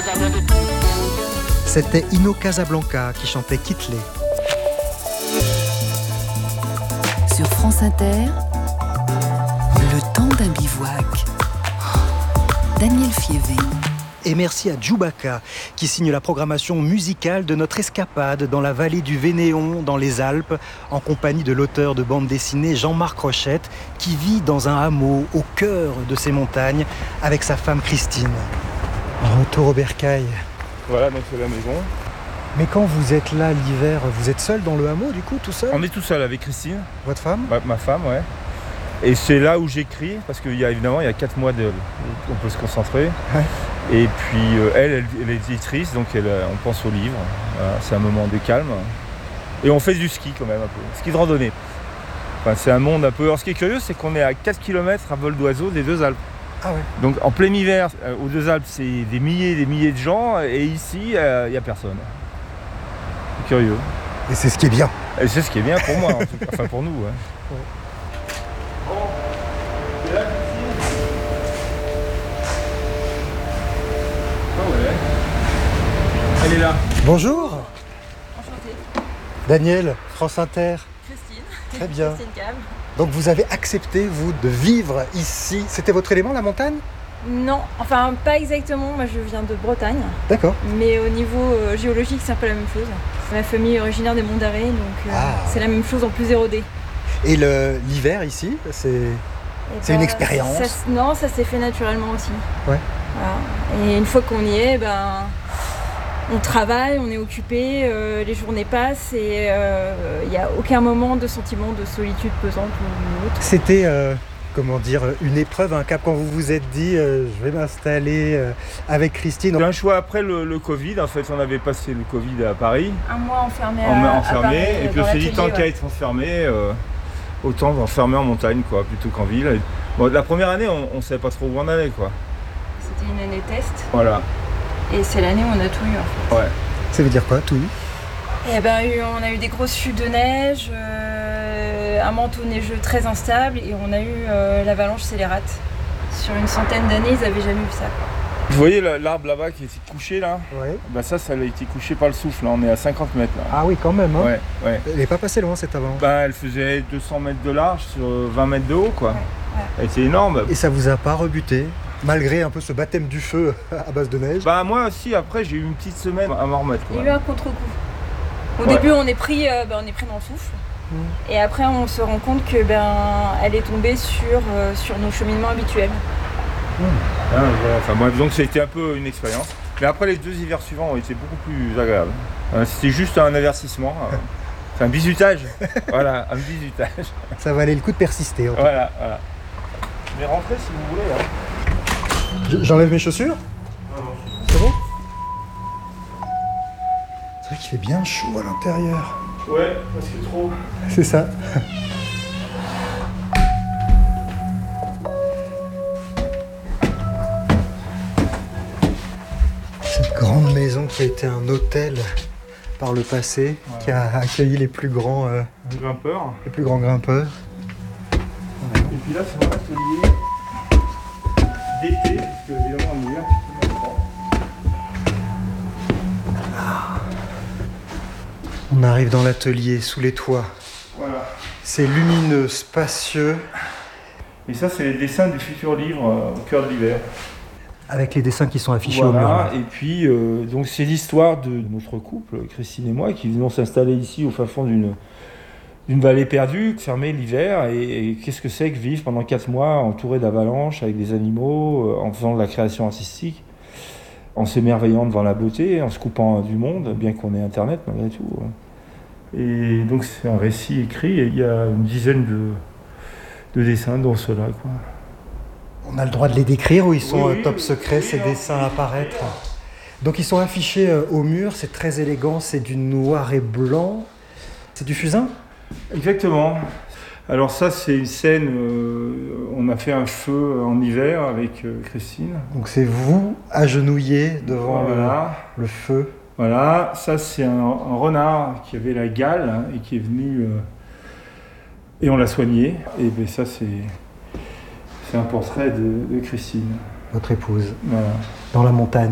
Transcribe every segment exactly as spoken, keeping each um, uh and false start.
C'était Ino Casablanca qui chantait Kitley. Sur France Inter, le temps d'un bivouac. Daniel Fievé. Et merci à Djoubaka qui signe la programmation musicale de notre escapade dans la vallée du Vénéon, dans les Alpes, en compagnie de l'auteur de bande dessinée Jean-Marc Rochette, qui vit dans un hameau au cœur de ces montagnes avec sa femme Christine. Retour au bercail. Voilà, donc c'est la maison. Mais quand vous êtes là l'hiver, vous êtes seul dans le hameau du coup, tout seul? On est tout seul avec Christine. Votre femme? Ma, ma femme, ouais. Et c'est là où j'écris, parce qu'il y a évidemment il y a quatre mois de, on peut se concentrer. Ouais. Et puis euh, elle, elle, elle est éditrice, donc elle, on pense au livre. Voilà, c'est un moment de calme. Et on fait du ski quand même un peu, ski de randonnée. Enfin, c'est un monde un peu. Alors ce qui est curieux, c'est qu'on est à quatre kilomètres à vol d'oiseau des deux Alpes. Ah ouais. Donc en plein hiver, euh, aux deux Alpes, c'est des milliers et des milliers de gens, et ici, il euh, n'y a personne. C'est curieux. Et c'est ce qui est bien. Et c'est ce qui est bien pour moi, en tout cas. Enfin pour nous. Hein. Ouais. Elle est là. Bonjour. Enchantée. Daniel, France Inter. Christine. Très bien. Christine Cam. Donc vous avez accepté, vous, de vivre ici. C'était votre élément, la montagne? Non, enfin pas exactement. Moi je viens de Bretagne. D'accord. Mais au niveau euh, géologique, c'est un peu la même chose. Ma famille est originaire des Monts d'Arrée, donc euh, Ah. c'est la même chose en plus érodé. Et le, l'hiver ici, c'est, Et c'est bah, une expérience? ça s- Non, ça s'est fait naturellement aussi. Ouais. Voilà. Et une fois qu'on y est, ben, on travaille, on est occupé, euh, les journées passent et il n'y a aucun moment de sentiment de solitude pesante ou autre. C'était, euh, comment dire, une épreuve, un cap quand vous vous êtes dit euh, je vais m'installer euh, avec Christine. C'est un choix après le, le Covid. En fait, on avait passé le Covid à Paris, Un mois enfermé en, à, enfermé, à Paris, et puis dans on s'est dit l'atelier, tant ouais. qu'à être enfermé, euh, autant enfermer en montagne, quoi, plutôt qu'en ville. Et, bon, la première année, on, ne savait pas trop où on allait, quoi. C'était une année test Voilà. et c'est l'année où on a tout eu en fait. Ouais. Ça veut dire quoi, tout? Et ben, on a eu des grosses chutes de neige, euh, un manteau neigeux très instable et on a eu euh, l'avalanche scélérate. Sur une centaine d'années, ils n'avaient jamais vu ça. Quoi. Vous voyez la- l'arbre là-bas qui est couché là? Ouais. Bah ça, ça a été couché par le souffle. Là, on est à cinquante mètres là. Ah oui, quand même. Hein. Ouais, ouais. Elle n'est pas passée loin cette avalanche. Bah, elle faisait deux cents mètres de large sur vingt mètres de haut, quoi. Ouais, ouais. Elle était énorme. Et ça vous a pas rebuté, malgré un peu ce baptême du feu à base de neige? Bah moi aussi, après, j'ai eu une petite semaine à m'en remettre. Il y quoi. a eu un contre-coup. Au Ouais. début, on est pris, euh, ben, on est pris dans le souffle. Et après, on se rend compte que ben, elle est tombée sur, euh, sur nos cheminements habituels. Ah, voilà. Enfin bref, donc c'était un peu une expérience. Mais après, les deux hivers suivants ont été beaucoup plus agréables. Euh, C'était juste un avertissement. euh, C'est un bizutage. Voilà, un bizutage. Ça valait le coup de persister. en tout cas. Voilà, voilà. Mais rentrez si vous voulez. Hein. J- J'enlève mes chaussures? C'est bon? C'est vrai qu'il fait bien chaud à l'intérieur. Ouais, parce que trop. C'est ça. Cette grande maison qui a été un hôtel par le passé, Ouais. qui a accueilli les plus grands, euh, Un grimpeur. les plus grands grimpeurs. Et puis là, c'est un atelier d'été, parce que évidemment, en hiver, c'est tout le temps. On arrive dans l'atelier, sous les toits. Voilà. C'est lumineux, spacieux, Et ça, c'est les dessins du futur livre euh, au cœur de l'hiver. avec les dessins qui sont affichés au mur. Voilà, là. et puis euh, donc c'est l'histoire de notre couple, Christine et moi, qui venons s'installer ici au fin fond d'une d'une vallée perdue, fermée l'hiver, et, et qu'est-ce que c'est que vivre pendant quatre mois entouré d'avalanches, avec des animaux, euh, en faisant de la création artistique, en s'émerveillant devant la beauté, en se coupant du monde, bien qu'on ait Internet malgré tout. Et donc c'est un récit écrit, et il y a une dizaine de, de dessins, dont ceux-là, quoi. On a le droit de les décrire ou ils sont Oui, euh, oui, top oui, secret, oui, ces non, dessins oui, apparaître? oui. Donc ils sont affichés euh, au mur, c'est très élégant, c'est du noir et blanc. C'est du fusain? Exactement. Alors ça, c'est une scène, euh, on a fait un feu en hiver avec euh, Christine. Donc c'est vous, agenouillé devant le- Voilà. le, feu. Voilà, ça c'est un, un renard qui avait la gale hein, et qui est venu euh, et on l'a soigné. Et ben ça c'est c'est un portrait de, de Christine. Votre épouse, Voilà. dans la montagne.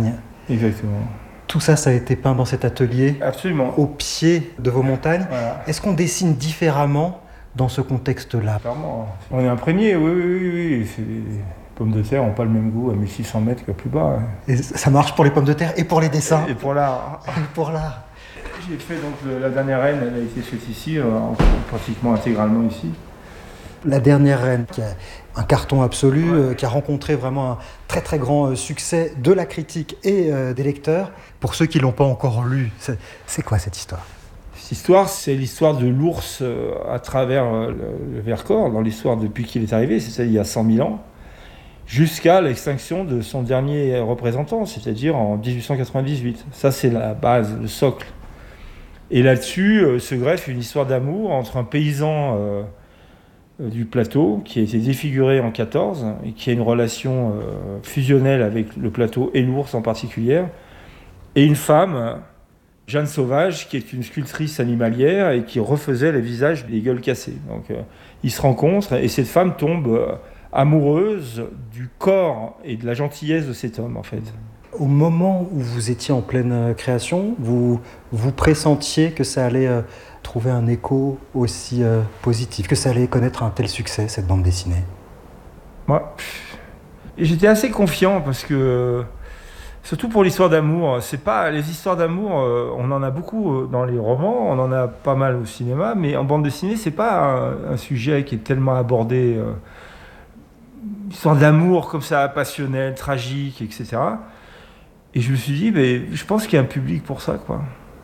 Exactement. Tout ça, ça a été peint dans cet atelier, Absolument. au pied de vos montagnes. Voilà. Est-ce qu'on dessine différemment dans ce contexte-là? Clairement. On est imprégné, oui, oui, oui. oui. C'est... Les pommes de terre n'ont pas le même goût à mille six cents mètres que plus bas. Et ça marche pour les pommes de terre et pour les dessins. Et pour l'art. Et pour l'art. J'ai fait donc le, la dernière reine, elle a été faite ici, euh, pratiquement intégralement ici. La dernière reine, qui a un carton absolu, ouais. euh, qui a rencontré vraiment un très très grand euh, succès de la critique et euh, des lecteurs. Pour ceux qui ne l'ont pas encore lu, c'est, c'est quoi cette histoire? Cette histoire, c'est l'histoire de l'ours euh, à travers euh, le, le Vercors, dans l'histoire depuis qu'il est arrivé, c'est ça il y a cent mille ans, jusqu'à l'extinction de son dernier représentant, c'est-à-dire en dix-huit cent quatre-vingt-dix-huit. Ça, c'est la base, le socle. Et là-dessus euh, se greffe une histoire d'amour entre un paysan euh, euh, du plateau qui a été défiguré en quatorze et qui a une relation euh, fusionnelle avec le plateau et l'ours en particulier, et une femme, Jeanne Sauvage, qui est une sculptrice animalière et qui refaisait les visages des gueules cassées. Donc euh, ils se rencontrent et cette femme tombe euh, amoureuse du corps et de la gentillesse de cet homme en fait. Au moment où vous étiez en pleine création, vous, vous pressentiez que ça allait euh, trouver un écho aussi euh, positif, que ça allait connaître un tel succès, cette bande dessinée? Moi, j'étais assez confiant parce que, surtout pour l'histoire d'amour, c'est pas, les histoires d'amour, euh, on en a beaucoup dans les romans, on en a pas mal au cinéma, mais en bande dessinée, c'est pas un, un sujet qui est tellement abordé. Euh, histoire d'amour comme ça, passionnelle, tragique, et cetera. Et je me suis dit, mais je pense qu'il y a un public pour ça, quoi.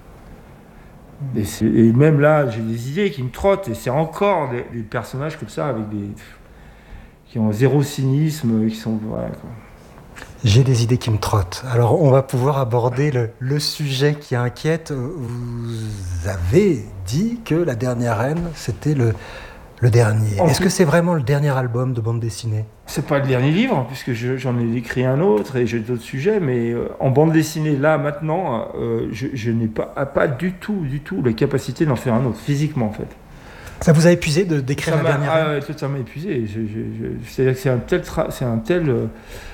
Et, et même là, j'ai des idées qui me trottent, et c'est encore des, des personnages comme ça, avec des qui ont zéro cynisme, qui sont... Voilà, quoi. J'ai des idées qui me trottent. Alors, on va pouvoir aborder le, le sujet qui inquiète. Vous avez dit que La Dernière Reine, c'était le, le dernier. En Est-ce plus... que c'est vraiment le dernier album de bande dessinée? C'est pas le dernier livre, puisque je, j'en ai écrit un autre et j'ai d'autres sujets, mais euh, en bande dessinée, là, maintenant, euh, je, je n'ai pas, pas du tout, du tout la capacité d'en faire un autre, physiquement, en fait. Ça vous a épuisé de d'écrire ça La Dernière ah, Reine? Ouais, ça m'a épuisé. Je, je, je, c'est-à-dire que c'est un tel, tra- c'est un tel euh,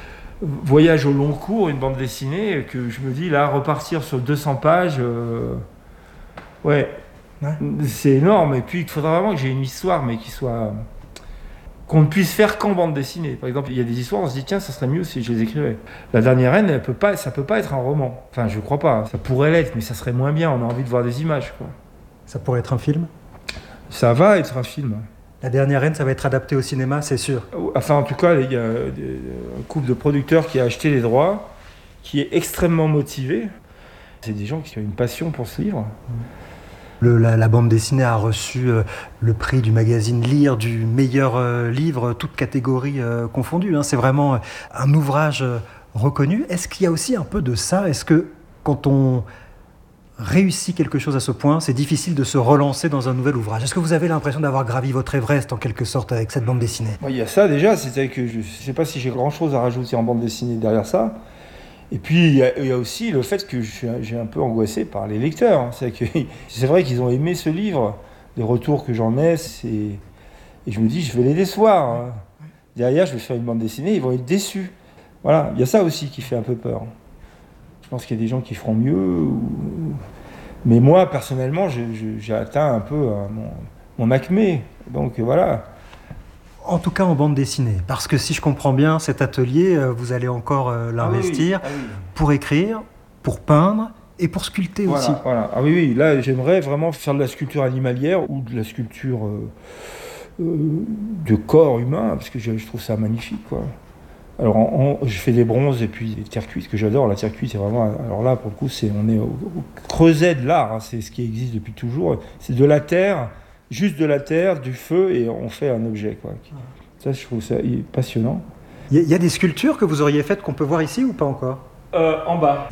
voyage au long cours, une bande dessinée, que je me dis, là, repartir sur deux cents pages, euh, ouais, ouais, c'est énorme. Et puis, il faudra vraiment que j'ai une histoire, mais qui soit... qu'on ne puisse faire qu'en bande dessinée. Par exemple, il y a des histoires, on se dit, tiens, ça serait mieux si je les écrivais. La Dernière Reine, elle peut pas, ça peut pas être un roman. Enfin, je crois pas. Ça pourrait l'être, mais ça serait moins bien. On a envie de voir des images, quoi. Ça pourrait être un film? Ça va être un film. La Dernière Reine, ça va être adapté au cinéma, c'est sûr. Enfin, en tout cas, il y a un couple de producteurs qui a acheté les droits, qui est extrêmement motivé. C'est des gens qui ont une passion pour ce livre. Le, la, la bande dessinée a reçu euh, le prix du magazine Lire du meilleur euh, livre, toutes catégories euh, confondues. Hein. C'est vraiment euh, un ouvrage euh, reconnu. Est-ce qu'il y a aussi un peu de ça? Est-ce que quand on réussit quelque chose à ce point, c'est difficile de se relancer dans un nouvel ouvrage? Est-ce que vous avez l'impression d'avoir gravi votre Everest en quelque sorte avec cette bande dessinée? Il y a ça déjà, c'est que je ne sais pas si j'ai grand-chose à rajouter en bande dessinée derrière ça. Et puis, il y, a, il y a aussi le fait que je suis, j'ai un peu angoissé par les lecteurs. C'est, que, c'est vrai qu'ils ont aimé ce livre. Les retours que j'en ai, c'est... Et je me dis, je vais les décevoir. Hein. Derrière, je vais faire une bande dessinée, ils vont être déçus. Voilà, il y a ça aussi qui fait un peu peur. Je pense qu'il y a des gens qui feront mieux. Ou... Mais moi, personnellement, je, je, j'ai atteint un peu hein, mon, mon acmé. Donc, voilà. En tout cas en bande dessinée, parce que si je comprends bien, cet atelier, vous allez encore euh, l'investir ah oui, ah oui. pour écrire, pour peindre et pour sculpter voilà, aussi. Voilà. Ah oui, oui, là j'aimerais vraiment faire de la sculpture animalière ou de la sculpture euh, euh, de corps humain, parce que je, je trouve ça magnifique, quoi. Alors en, en, je fais des bronzes et puis des terre cuites que j'adore. La terre cuite, c'est vraiment... Alors là, pour le coup, c'est, on est au, au creuset de l'art, hein, c'est ce qui existe depuis toujours. C'est de la terre... Juste de la terre, du feu, et on fait un objet, quoi. Ça, je trouve ça passionnant. Il y, y a des sculptures que vous auriez faites qu'on peut voir ici ou pas encore? euh, En bas.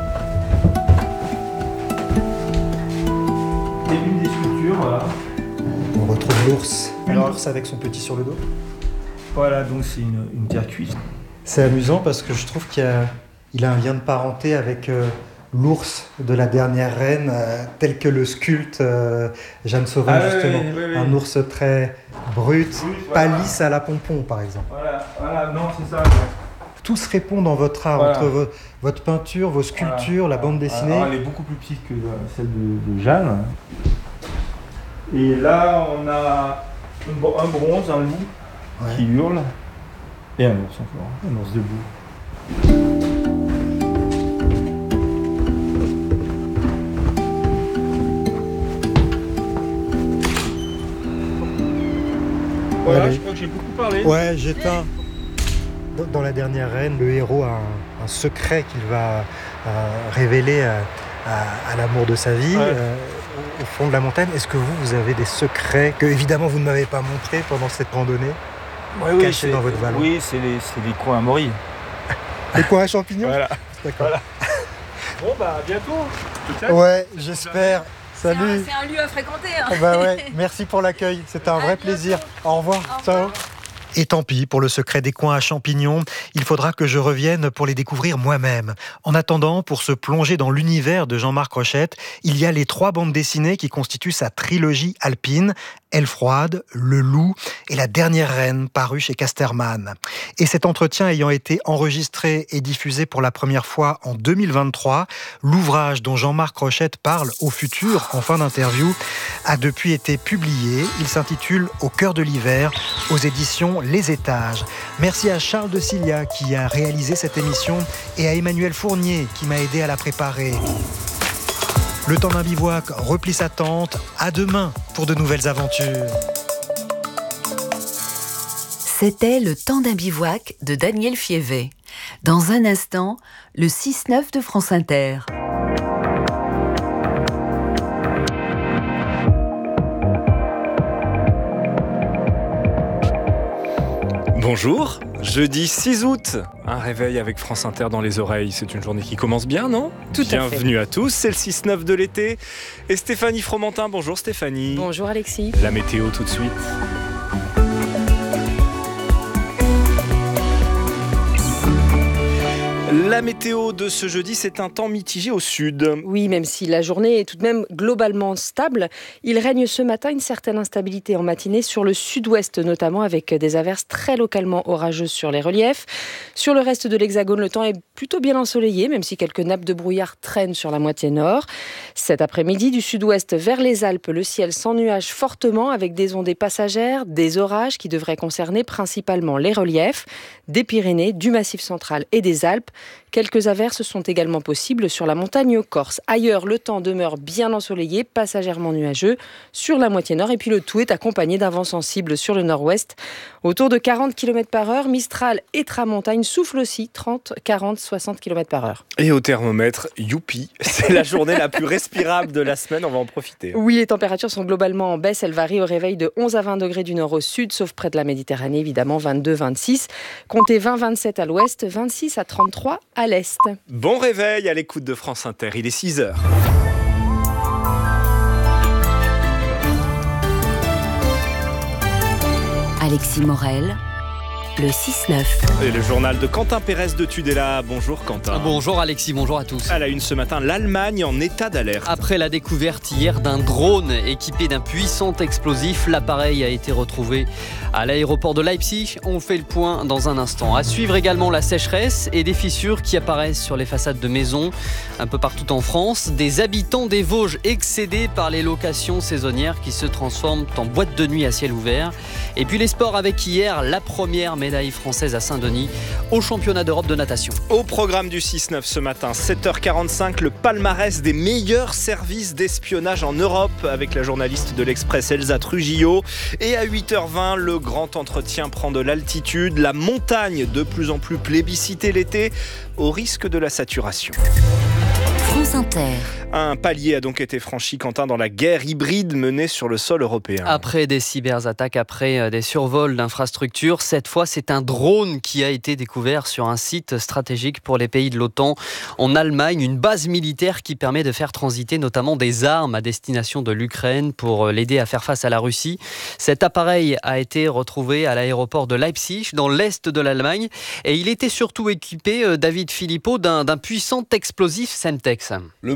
C'est une des sculptures, voilà. On retrouve l'ours. Alors, l'ours avec son petit sur le dos. Voilà, donc c'est une, une terre cuite. C'est amusant parce que je trouve qu'il y a, il a un lien de parenté avec... Euh, l'ours de La Dernière Reine, euh, tel que le sculpte euh, Jeanne Sauvage, ah, justement. Oui, oui, oui. Un ours très brut, oui, voilà. Pas lisse à la pompon, par exemple. Voilà, voilà, non, c'est ça. tout se répond dans votre art, Voilà. entre vo- votre peinture, vos sculptures, Voilà. la bande dessinée. Alors, elle est beaucoup plus petite que celle de, de Jeanne. Et là, on a un bro- un bronze, un loup Ouais. qui hurle, et un ours encore, un ours debout. Voilà, Ouais, je crois que j'ai beaucoup parlé. Ouais, j'éteins. Dans, dans la dernière reine, le héros a un, un secret qu'il va euh, révéler à, à- à l'amour de sa vie, Ouais. euh, au, au fond de la montagne. Est-ce que vous, vous avez des secrets que, évidemment, vous ne m'avez pas montrés pendant cette randonnée, Oui, cachés c'est- dans votre vallon? Oui, c'est les, c'est les coins à Maury. Les coins à champignons? Voilà. D'accord. Voilà. Bon, bah, à bientôt. Peut-être. Ouais, j'espère. Salut. C'est un, c'est un lieu à fréquenter. Hein. Ah bah ouais, merci pour l'accueil, c'était un À vrai bientôt. plaisir. Au revoir. Au Ciao. revoir. Et tant pis pour le secret des coins à champignons, il faudra que je revienne pour les découvrir moi-même. En attendant, pour se plonger dans l'univers de Jean-Marc Rochette, il y a les trois bandes dessinées qui constituent sa trilogie alpine, Elle froide, Le loup et La dernière reine, parue chez Casterman. Et cet entretien ayant été enregistré et diffusé pour la première fois en deux mille vingt-trois, l'ouvrage dont Jean-Marc Rochette parle au futur en fin d'interview a depuis été publié. Il s'intitule Au cœur de l'hiver, aux éditions Les Étages. Merci à Charles de Cilia qui a réalisé cette émission et à Emmanuel Fournier qui m'a aidé à la préparer. Le temps d'un bivouac replie sa tente. À demain pour de nouvelles aventures. C'était Le temps d'un bivouac de Daniel Fievé. Dans un instant, le six neuf de France Inter. Bonjour, jeudi six août, un réveil avec France Inter dans les oreilles, c'est une journée qui commence bien, non? Tout à fait. Bienvenue à tous, c'est le six neuf de l'été et Stéphanie Fromentin, bonjour Stéphanie. Bonjour Alexis. La météo tout de suite. La météo de ce jeudi, c'est un temps mitigé au sud. Oui, même si la journée est tout de même globalement stable, il règne ce matin une certaine instabilité en matinée sur le sud-ouest, notamment avec des averses très localement orageuses sur les reliefs. Sur le reste de l'Hexagone, le temps est plutôt bien ensoleillé, même si quelques nappes de brouillard traînent sur la moitié nord. Cet après-midi, du sud-ouest vers les Alpes, le ciel s'ennuage fortement avec des ondées passagères, des orages qui devraient concerner principalement les reliefs, des Pyrénées, du Massif central et des Alpes. Quelques averses sont également possibles sur la montagne corse. Ailleurs, le temps demeure bien ensoleillé, passagèrement nuageux sur la moitié nord. Et puis le tout est accompagné d'un vent sensible sur le nord-ouest. Autour de quarante kilomètres par heure, Mistral et Tramontagne soufflent aussi trente, quarante, soixante kilomètres par heure. Et au thermomètre, youpi, c'est la journée la plus respirable de la semaine, on va en profiter. Oui, les températures sont globalement en baisse. Elles varient au réveil de onze à vingt degrés du nord au sud, sauf près de la Méditerranée, évidemment, vingt-deux, vingt-six. Comptez vingt, vingt-sept à l'ouest, vingt-six à trente-trois à l'est. Bon réveil à l'écoute de France Inter, il est six heures. Alexis Morel, le six neuf. Et le journal de Quentin Pérez de Tudela. Bonjour Quentin. Bonjour Alexis, bonjour à tous. À la une ce matin, l'Allemagne en état d'alerte. Après la découverte hier d'un drone équipé d'un puissant explosif, l'appareil a été retrouvé à l'aéroport de Leipzig. On fait le point dans un instant. À suivre également la sécheresse et des fissures qui apparaissent sur les façades de maisons un peu partout en France. Des habitants des Vosges excédés par les locations saisonnières qui se transforment en boîtes de nuit à ciel ouvert. Et puis les sports avec hier la première médaille française à Saint-Denis au championnat d'Europe de natation. Au programme du six neuf ce matin, sept heures quarante-cinq, le palmarès des meilleurs services d'espionnage en Europe avec la journaliste de l'Express Elsa Trujillo. Et à huit heures vingt, le grand entretien prend de l'altitude. La montagne de plus en plus plébiscitée l'été au risque de la saturation. France Inter. Un palier a donc été franchi, Quentin, dans la guerre hybride menée sur le sol européen. Après des cyberattaques, après des survols d'infrastructures, cette fois c'est un drone qui a été découvert sur un site stratégique pour les pays de l'OTAN en Allemagne, une base militaire qui permet de faire transiter notamment des armes à destination de l'Ukraine pour l'aider à faire face à la Russie. Cet appareil a été retrouvé à l'aéroport de Leipzig, dans l'est de l'Allemagne, et il était surtout équipé, David Philippot, d'un, d'un puissant explosif Semtex. Le mot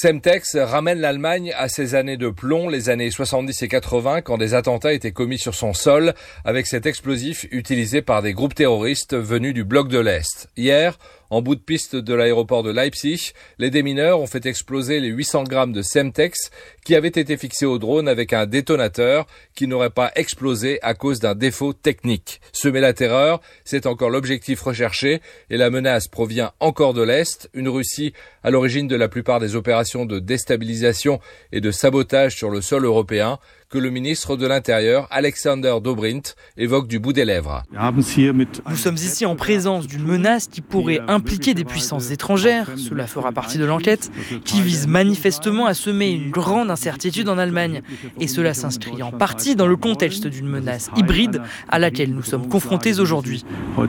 Semtex ramène l'Allemagne à ses années de plomb, les années soixante-dix et quatre-vingts, quand des attentats étaient commis sur son sol avec cet explosif utilisé par des groupes terroristes venus du bloc de l'Est. Hier, en bout de piste de l'aéroport de Leipzig, les démineurs ont fait exploser les huit cents grammes de Semtex qui avaient été fixés au drone avec un détonateur qui n'aurait pas explosé à cause d'un défaut technique. Semer la terreur, c'est encore l'objectif recherché et la menace provient encore de l'Est, une Russie à l'origine de la plupart des opérations de déstabilisation et de sabotage sur le sol européen que le ministre de l'Intérieur, Alexander Dobrindt, évoque du bout des lèvres. Nous sommes ici en présence d'une menace qui pourrait impliquer des puissances étrangères, cela fera partie de l'enquête, qui vise manifestement à semer une grande incertitude en Allemagne. Et cela s'inscrit en partie dans le contexte d'une menace hybride à laquelle nous sommes confrontés aujourd'hui.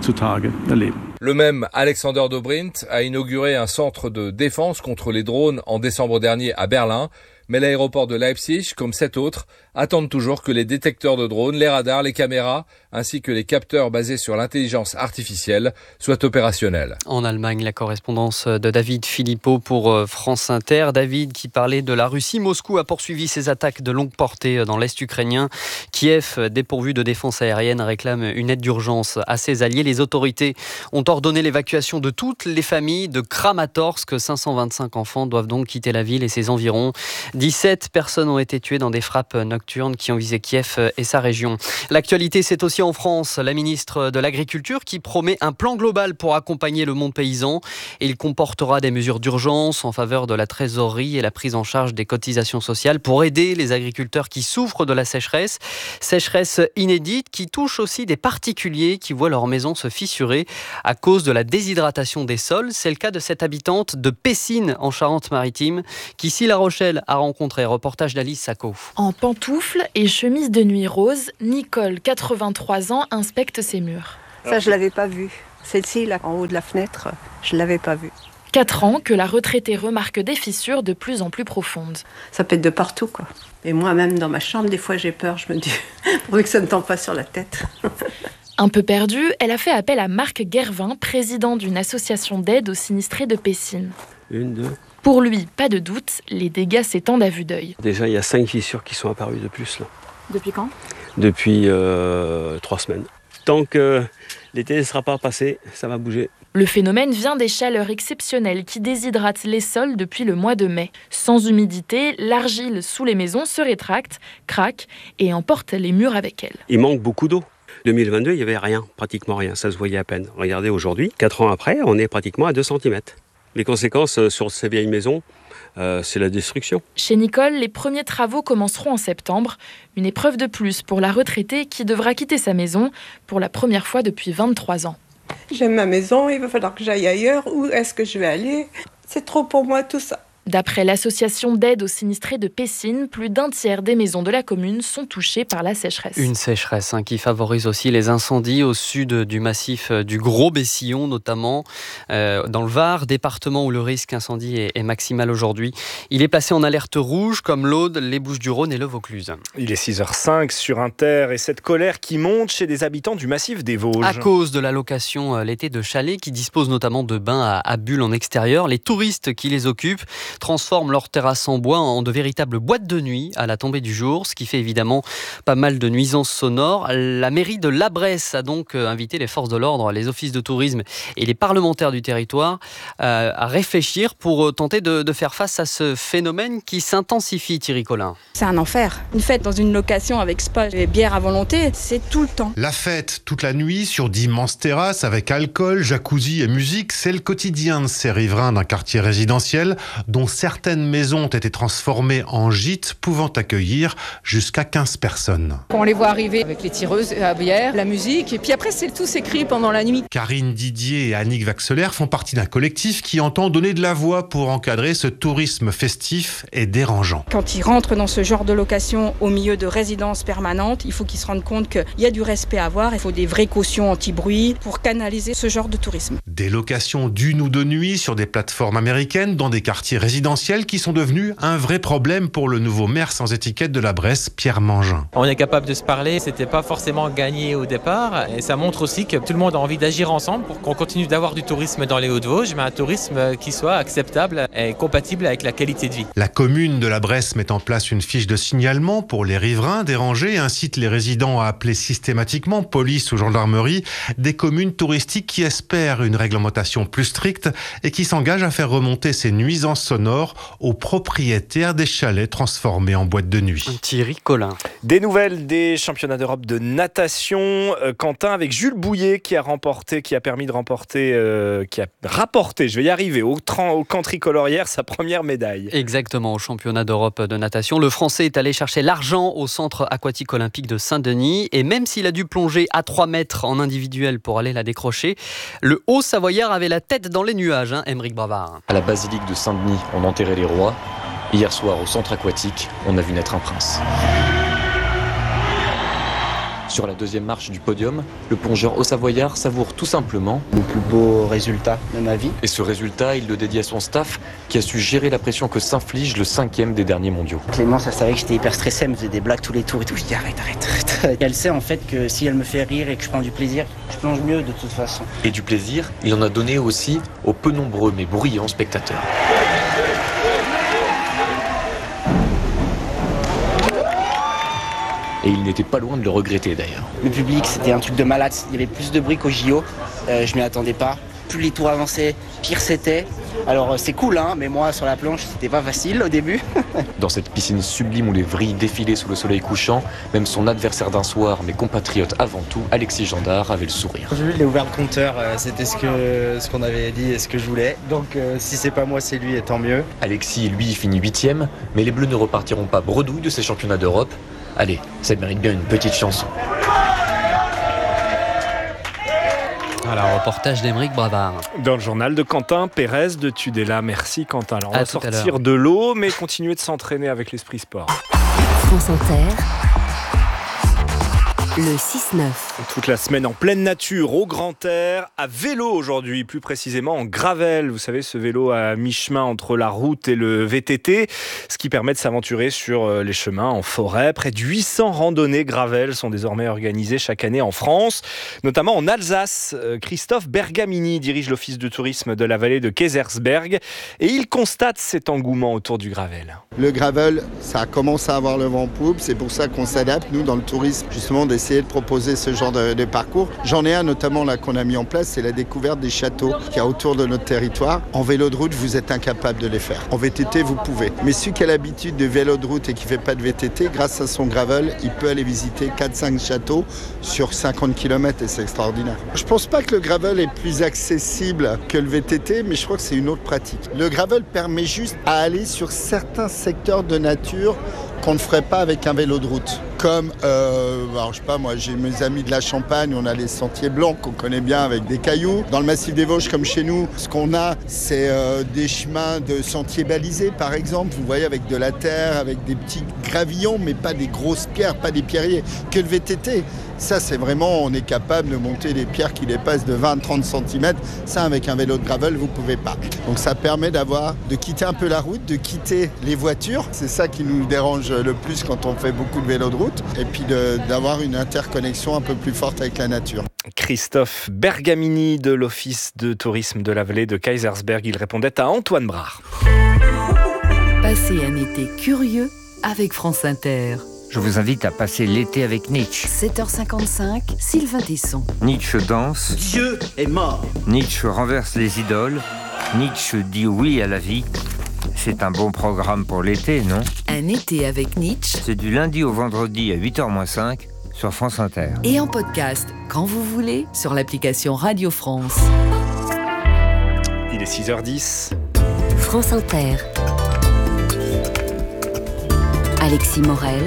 Le même Alexander Dobrindt a inauguré un centre de défense contre les drones en décembre dernier à Berlin. Mais l'aéroport de Leipzig, comme sept autres, attendent toujours que les détecteurs de drones, les radars, les caméras, ainsi que les capteurs basés sur l'intelligence artificielle soient opérationnels. En Allemagne, la correspondance de David Philippot pour France Inter. David qui parlait de la Russie. Moscou a poursuivi ses attaques de longue portée dans l'Est ukrainien. Kiev, dépourvu de défense aérienne, réclame une aide d'urgence à ses alliés. Les autorités ont ordonné l'évacuation de toutes les familles de Kramatorsk. cinq cent vingt-cinq enfants doivent donc quitter la ville et ses environs. dix-sept personnes ont été tuées dans des frappes nocturnes qui ont visé Kiev et sa région. L'actualité, c'est aussi en France. La ministre de l'Agriculture qui promet un plan global pour accompagner le monde paysan. Il comportera des mesures d'urgence en faveur de la trésorerie et la prise en charge des cotisations sociales pour aider les agriculteurs qui souffrent de la sécheresse. Sécheresse inédite qui touche aussi des particuliers qui voient leur maison se fissurer à cause de la déshydratation des sols. C'est le cas de cette habitante de Pessines en Charente-Maritime qui, ici La Rochelle, a rencontré. Reportage d'Alice Sacco. En pantoufles et chemise de nuit rose, Nicole, quatre-vingt-trois ans, inspecte ses murs. Ça, je ne l'avais pas vu. Celle-ci, là, en haut de la fenêtre, je ne l'avais pas vue. Quatre ans que la retraitée remarque des fissures de plus en plus profondes. Ça pète de partout, quoi. Et moi-même, dans ma chambre, des fois, j'ai peur. Je me dis, pour que ça ne tombe pas sur la tête. Un peu perdue, elle a fait appel à Marc Guervin, président d'une association d'aide aux sinistrés de Pessines. Une, deux... Pour lui, pas de doute, les dégâts s'étendent à vue d'œil. Déjà, il y a cinq fissures qui sont apparues de plus. Là. Depuis quand ? Depuis euh, trois semaines. Tant que l'été ne sera pas passé, ça va bouger. Le phénomène vient des chaleurs exceptionnelles qui déshydratent les sols depuis le mois de mai. Sans humidité, l'argile sous les maisons se rétracte, craque et emporte les murs avec elle. Il manque beaucoup d'eau. deux mille vingt-deux, il n'y avait rien, pratiquement rien, ça se voyait à peine. Regardez aujourd'hui, quatre ans après, on est pratiquement à deux centimètres. Les conséquences sur ces vieilles maisons, euh, c'est la destruction. Chez Nicole, les premiers travaux commenceront en septembre. Une épreuve de plus pour la retraitée qui devra quitter sa maison pour la première fois depuis vingt-trois ans. J'aime ma maison, il va falloir que j'aille ailleurs. Où est-ce que je vais aller ? C'est trop pour moi tout ça. D'après l'association d'aide aux sinistrés de Pessines, plus d'un tiers des maisons de la commune sont touchées par la sécheresse. Une sécheresse hein, qui favorise aussi les incendies au sud du massif du Gros-Bessillon, notamment euh, dans le Var, département où le risque incendie est, est maximal aujourd'hui. Il est placé en alerte rouge comme l'Aude, les Bouches-du-Rhône et le Vaucluse. Il est six heures cinq sur Inter et cette colère qui monte chez des habitants du massif des Vosges. À cause de la location euh, l'été de chalets qui disposent notamment de bains à, à bulles en extérieur, les touristes qui les occupent transforment leurs terrasses en bois en de véritables boîtes de nuit à la tombée du jour, ce qui fait évidemment pas mal de nuisances sonores. La mairie de La Bresse a donc invité les forces de l'ordre, les offices de tourisme et les parlementaires du territoire euh, à réfléchir pour tenter de, de faire face à ce phénomène qui s'intensifie, Thierry Collin. C'est un enfer. Une fête dans une location avec spa et bière à volonté, c'est tout le temps. La fête toute la nuit sur d'immenses terrasses avec alcool, jacuzzi et musique, c'est le quotidien de ces riverains d'un quartier résidentiel dont certaines maisons ont été transformées en gîtes pouvant accueillir jusqu'à quinze personnes. On les voit arriver avec les tireuses à bière, la musique, et puis après c'est tout s'écrit pendant la nuit. Karine Didier et Annick Vaxelaire font partie d'un collectif qui entend donner de la voix pour encadrer ce tourisme festif et dérangeant. Quand ils rentrent dans ce genre de location au milieu de résidences permanentes, il faut qu'ils se rendent compte qu'il y a du respect à avoir, il faut des vraies cautions anti-bruit pour canaliser ce genre de tourisme. Des locations d'une ou deux nuits sur des plateformes américaines dans des quartiers résidentiels résidentiels qui sont devenus un vrai problème pour le nouveau maire sans étiquette de la Bresse, Pierre Mangin. On est capable de se parler, c'était pas forcément gagné au départ et ça montre aussi que tout le monde a envie d'agir ensemble pour qu'on continue d'avoir du tourisme dans les Hauts-de-Vosges, mais un tourisme qui soit acceptable et compatible avec la qualité de vie. La commune de la Bresse met en place une fiche de signalement pour les riverains dérangés et incite les résidents à appeler systématiquement police ou gendarmerie. Des communes touristiques qui espèrent une réglementation plus stricte et qui s'engagent à faire remonter ces nuisances sonores aux propriétaires des chalets transformés en boîte de nuit. Thierry Collin. Des nouvelles des championnats d'Europe de natation. Euh, Quentin avec Jules Bouillet qui a remporté, qui a permis de remporter, euh, qui a rapporté, je vais y arriver, au, tran- au camp tricolore hier, sa première médaille. Exactement, au championnat d'Europe de natation. Le Français est allé chercher l'argent au centre aquatique olympique de Saint-Denis. Et même s'il a dû plonger à trois mètres en individuel pour aller la décrocher, le Haut-Savoyard avait la tête dans les nuages, hein, Aymeric Bravard. À la basilique de Saint-Denis, on enterrait les rois. Hier soir, au centre aquatique, on a vu naître un prince. Sur la deuxième marche du podium, le plongeur Haut-Savoyard savoure tout simplement le plus beau résultat de ma vie. Et ce résultat, il le dédie à son staff qui a su gérer la pression que s'inflige le cinquième des derniers mondiaux. Clémence, elle savait que j'étais hyper stressé, elle me faisait des blagues tous les tours et tout. Je dis arrête, arrête, arrête. Et elle sait en fait que si elle me fait rire et que je prends du plaisir, je plonge mieux de toute façon. Et du plaisir, il en a donné aussi aux peu nombreux mais bruyants spectateurs. Et il n'était pas loin de le regretter d'ailleurs. Le public, c'était un truc de malade. Il y avait plus de bruit qu'au J O. Euh, je m'y attendais pas. Plus les tours avançaient, pire c'était. Alors c'est cool, hein, mais moi sur la planche, c'était pas facile au début. Dans cette piscine sublime où les vrilles défilaient sous le soleil couchant, même son adversaire d'un soir, mais compatriote avant tout, Alexis Gendard, avait le sourire. J'ai vu, il a ouvert le compteur, euh, c'était ce, que, ce qu'on avait dit et ce que je voulais. Donc euh, si c'est pas moi, c'est lui, et tant mieux. Alexis, lui, finit huitième, mais les Bleus ne repartiront pas bredouilles de ces championnats d'Europe. Allez, ça mérite bien une petite chanson. Voilà, reportage d'Aymeric Bravard. Dans le journal de Quentin Pérez de Tudela. Merci Quentin. Alors on à va sortir sortir de l'eau, mais continuer de s'entraîner avec l'esprit sport. France Inter, le six neuf. Toute la semaine en pleine nature, au grand air, à vélo aujourd'hui, plus précisément en gravel. Vous savez, ce vélo à mi-chemin entre la route et le V T T, ce qui permet de s'aventurer sur les chemins en forêt. Près de huit cents randonnées gravel sont désormais organisées chaque année en France, notamment en Alsace. Christophe Bergamini dirige l'office de tourisme de la vallée de Kaysersberg et il constate cet engouement autour du gravel. Le gravel, ça commence à avoir le vent en poupe. C'est pour ça qu'on s'adapte, nous, dans le tourisme, justement, d'essayer de proposer ce genre de, de parcours. J'en ai un notamment là qu'on a mis en place, c'est la découverte des châteaux qu'il y a autour de notre territoire. En vélo de route, vous êtes incapable de les faire. En V T T, vous pouvez. Mais celui qui a l'habitude de vélo de route et qui ne fait pas de V T T, grâce à son gravel, il peut aller visiter quatre cinq châteaux sur cinquante kilomètres et c'est extraordinaire. Je ne pense pas que le gravel est plus accessible que le V T T, mais je crois que c'est une autre pratique. Le gravel permet juste à aller sur certains secteurs de nature qu'on ne ferait pas avec un vélo de route. Comme, euh, alors je sais pas, moi j'ai mes amis de la Champagne, on a les sentiers blancs qu'on connaît bien avec des cailloux. Dans le massif des Vosges, comme chez nous, ce qu'on a, c'est euh, des chemins de sentiers balisés, par exemple. Vous voyez, avec de la terre, avec des petits gravillons, mais pas des grosses pierres, pas des pierriers. Que le V T T, ça c'est vraiment, on est capable de monter des pierres qui dépassent de vingt à trente centimètres. Ça, avec un vélo de gravel, vous pouvez pas. Donc ça permet d'avoir, de quitter un peu la route, de quitter les voitures. C'est ça qui nous dérange le plus quand on fait beaucoup de vélo de route. Et puis de, d'avoir une interconnexion un peu plus forte avec la nature. Christophe Bergamini de l'Office de tourisme de la vallée de Kaysersberg. Il répondait à Antoine Brard. Passez un été curieux avec France Inter. Je vous invite à passer l'été avec Nietzsche. sept heures cinquante-cinq, Sylvain Tesson. Nietzsche danse. Dieu est mort. Nietzsche renverse les idoles. Nietzsche dit oui à la vie. C'est un bon programme pour l'été, non? Un été avec Nietzsche. C'est du lundi au vendredi à huit heures moins cinq sur France Inter. Et en podcast, quand vous voulez, sur l'application Radio France. Il est six heures dix. France Inter. Alexis Morel.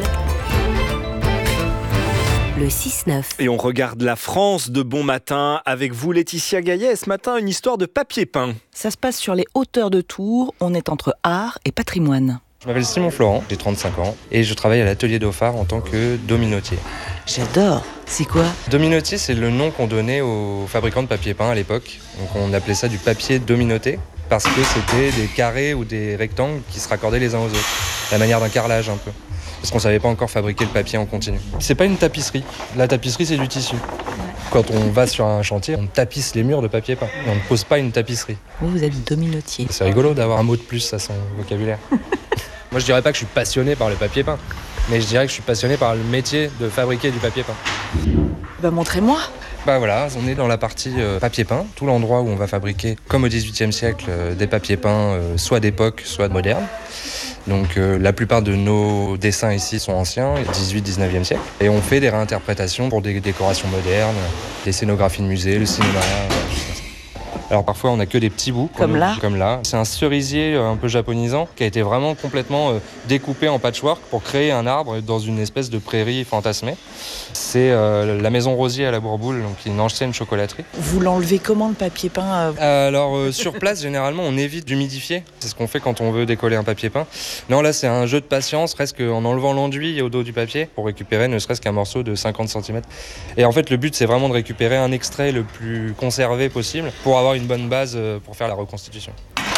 Le six neuf. Et on regarde la France de bon matin avec vous, Laetitia Gaillet. Ce matin, une histoire de papier peint. Ça se passe sur les hauteurs de Tours. On est entre art et patrimoine. Je m'appelle Simon Florent, j'ai trente-cinq ans et je travaille à l'atelier d'Ophar en tant que dominotier. J'adore. C'est quoi? Dominotier, c'est le nom qu'on donnait aux fabricants de papier peint à l'époque. Donc on appelait ça du papier dominoté parce que c'était des carrés ou des rectangles qui se raccordaient les uns aux autres, la manière d'un carrelage un peu. Parce qu'on ne savait pas encore fabriquer le papier en continu. C'est pas une tapisserie. La tapisserie, c'est du tissu. Quand on va sur un chantier, on tapisse les murs de papier peint. Et on ne pose pas une tapisserie. Vous, vous êtes dominotier. C'est rigolo d'avoir un mot de plus à son vocabulaire. Moi, je dirais pas que je suis passionné par le papier peint, mais je dirais que je suis passionné par le métier de fabriquer du papier peint. Bah, montrez-moi. Bah voilà, on est dans la partie euh, papier peint, tout l'endroit où on va fabriquer, comme au dix-huitième siècle, euh, des papiers peints, euh, soit d'époque, soit modernes. Donc euh, la plupart de nos dessins ici sont anciens, dix-huitième dix-neuvième siècle. Et on fait des réinterprétations pour des décorations modernes, des scénographies de musée, le cinéma. Euh, Alors parfois on n'a que des petits bouts. Comme là. Comme là. C'est un cerisier un peu japonisant qui a été vraiment complètement euh, découpé en patchwork pour créer un arbre dans une espèce de prairie fantasmée. C'est euh, la maison Rosier à la Bourboule, donc une ancienne chocolaterie. Vous l'enlevez comment le papier peint euh... Alors euh, sur place généralement on évite d'humidifier. C'est ce qu'on fait quand on veut décoller un papier peint. Non là c'est un jeu de patience, presque en enlevant l'enduit au dos du papier pour récupérer ne serait-ce qu'un morceau de cinquante centimètres. Et en fait le but c'est vraiment de récupérer un extrait le plus conservé possible pour avoir une bonne base pour faire la reconstitution.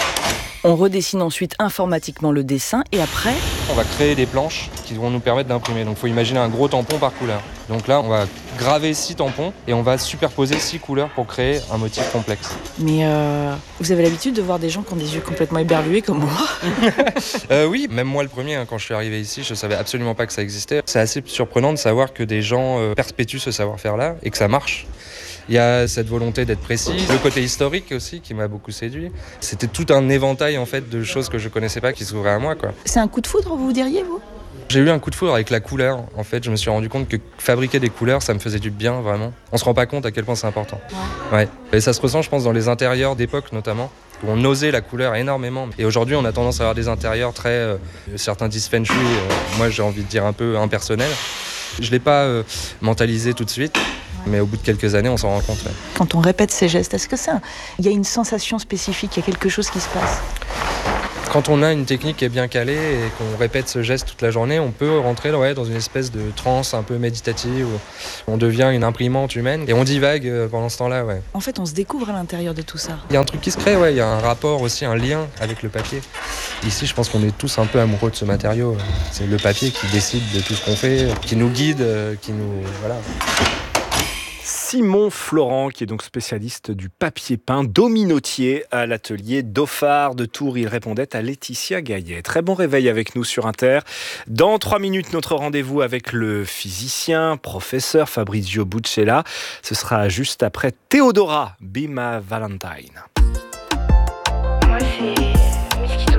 On redessine ensuite informatiquement le dessin et après on va créer des planches qui vont nous permettre d'imprimer. Donc il faut imaginer un gros tampon par couleur. Donc là on va graver six tampons et on va superposer six couleurs pour créer un motif complexe. Mais euh, vous avez l'habitude de voir des gens qui ont des yeux complètement éberlués comme moi? euh, Oui, même moi le premier, hein, quand je suis arrivé ici, je savais absolument pas que ça existait. C'est assez surprenant de savoir que des gens euh, perpétuent ce savoir-faire-là et que ça marche. Il y a cette volonté d'être précis, le côté historique aussi qui m'a beaucoup séduit. C'était tout un éventail en fait de choses que je connaissais pas qui s'ouvraient à moi, quoi. C'est un coup de foudre, vous diriez, vous? J'ai eu un coup de foudre avec la couleur. En fait, je me suis rendu compte que fabriquer des couleurs, ça me faisait du bien, vraiment. On se rend pas compte à quel point c'est important. Ouais. Ouais. Et ça se ressent, je pense, dans les intérieurs d'époque notamment, où on osait la couleur énormément. Et aujourd'hui, on a tendance à avoir des intérieurs très... Euh, certains disent feng shui, euh, moi j'ai envie de dire un peu impersonnel. Je l'ai pas euh, mentalisé tout de suite. Mais au bout de quelques années, on s'en rend compte. Ouais. Quand on répète ces gestes, est-ce que ça, il y a une sensation spécifique, il y a quelque chose qui se passe? Quand on a une technique qui est bien calée et qu'on répète ce geste toute la journée, on peut rentrer ouais, dans une espèce de transe un peu méditative où on devient une imprimante humaine et on divague pendant ce temps-là. Ouais. En fait, on se découvre à l'intérieur de tout ça. Il y a un truc qui se crée, ouais. Il y a un rapport aussi, un lien avec le papier. Ici, je pense qu'on est tous un peu amoureux de ce matériau. C'est le papier qui décide de tout ce qu'on fait, qui nous guide, qui nous... Voilà. Simon Florent, qui est donc spécialiste du papier peint, dominotier à l'atelier Dauphard de Tours. Il répondait à Laetitia Gaillet. Très bon réveil avec nous sur Inter. Dans trois minutes, notre rendez-vous avec le physicien, professeur Fabrizio Buccella. Ce sera juste après Théodora, Be My Valentine. Moi, c'est Miss